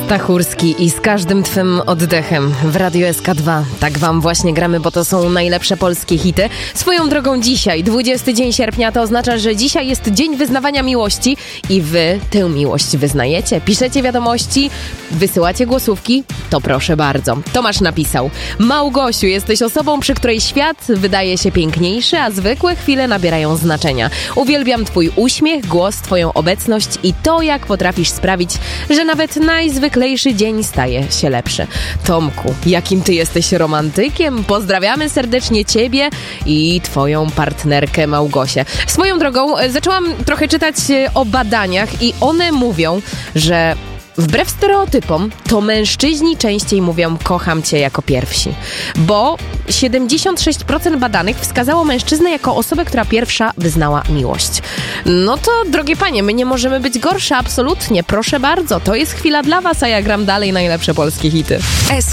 Stachurski i z każdym twym oddechem w Radiu SK2. Tak wam właśnie gramy, bo to są najlepsze polskie hity. Swoją drogą dzisiaj, 20 dzień sierpnia, to oznacza, że dzisiaj jest dzień wyznawania miłości i wy tę miłość wyznajecie. Piszecie wiadomości, wysyłacie głosówki, to proszę bardzo. Tomasz napisał: Małgosiu, jesteś osobą, przy której świat wydaje się piękniejszy, a zwykłe chwile nabierają znaczenia. Uwielbiam twój uśmiech, głos, twoją obecność i to, jak potrafisz sprawić, że nawet najzwyklejszy dzień staje się lepszy. Tomku, jakim ty jesteś romantykiem. Pozdrawiamy serdecznie ciebie i twoją partnerkę Małgosię. Swoją drogą zaczęłam trochę czytać o badaniach i one mówią, że wbrew stereotypom, to mężczyźni częściej mówią kocham cię jako pierwsi, bo 76% badanych wskazało mężczyznę jako osobę, która pierwsza wyznała miłość. No to, drogie panie, my nie możemy być gorsze, absolutnie, proszę bardzo, to jest chwila dla was, a ja gram dalej najlepsze polskie hity.